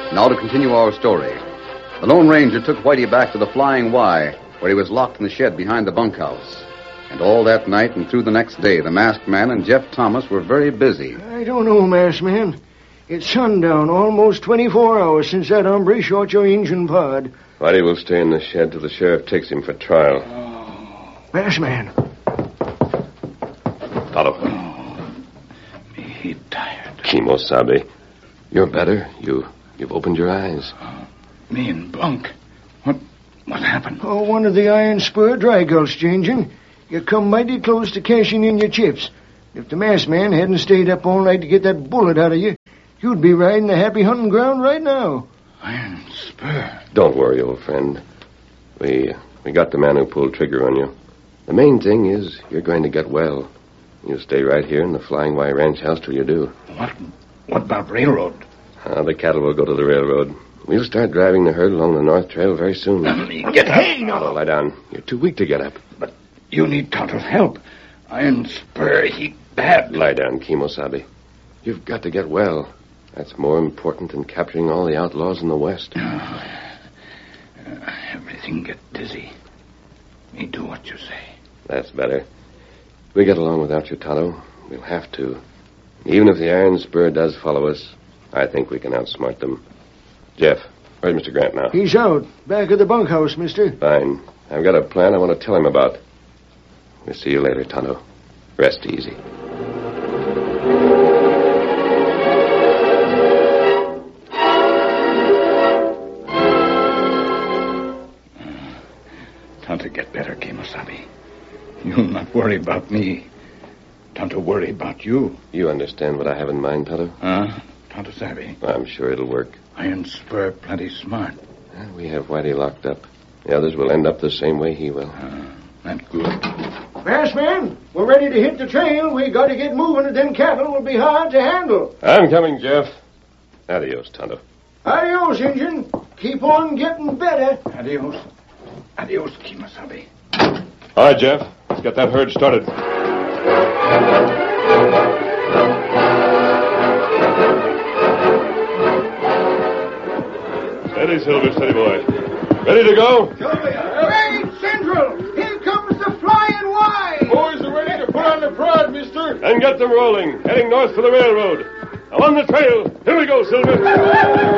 Now to continue our story. The Lone Ranger took Whitey back to the Flying Y, where he was locked in the shed behind the bunkhouse. And all that night and through the next day, the masked man and Jeff Thomas were very busy. I don't know, masked man. It's sundown, almost 24 hours since that hombre shot your engine pod. Whitey will stay in the shed till the sheriff takes him for trial. Masked man. Tonto. Me tired. Kemo-sabe. You're better. You've opened your eyes. Me and Bunk. What happened? Oh, one of the Iron Spur dry gulch, Injun. You come mighty close to cashing in your chips. If the masked man hadn't stayed up all night to get that bullet out of you, you'd be riding the happy hunting ground right now. Iron Spur. Don't worry, old friend. We got the man who pulled trigger on you. The main thing is you're going to get well. You'll stay right here in the Flying Y Ranch house till you do. What about railroad? The cattle will go to the railroad. We'll start driving the herd along the North Trail very soon. Get up. Hey, no. Lie down. You're too weak to get up. But you need Tonto's help. Iron Spur, he bad. Lie down, Kemo-sabe. You've got to get well. That's more important than capturing all the outlaws in the West. Everything get dizzy. Me do what you say. That's better. We get along without you, Tonto. We'll have to. Even if the Iron Spur does follow us, I think we can outsmart them. Jeff, where's Mr. Grant now? He's out. Back at the bunkhouse, mister. Fine. I've got a plan I want to tell him about. We'll see you later, Tonto. Rest easy. Tonto get better, Kemo-sabe. You'll not worry about me. Tonto worry about you. You understand what I have in mind, Tonto? Tonto sabe. I'm sure it'll work. Iron Spur plenty smart. We have Whitey locked up. The others will end up the same way he will. That's good. Masked man, we're ready to hit the trail. We got to get moving, or them cattle will be hard to handle. I'm coming, Jeff. Adios, Tonto. Adios, Injun. Keep on getting better. Adios. Adios, Kemo-sabe. All right, Jeff. Let's get that herd started. Steady, Silver, steady, boy. Ready to go? Hey, Central! Here comes the Flying Y! Boys are ready to put on the prod, mister. And get them rolling, heading north for the railroad. Now on the trail. Here we go, Silver.